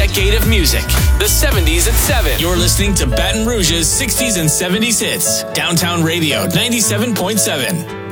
decade of music. The 70s at 7. You're listening to Baton Rouge's 60s and 70s hits. Downtown Radio 97.7.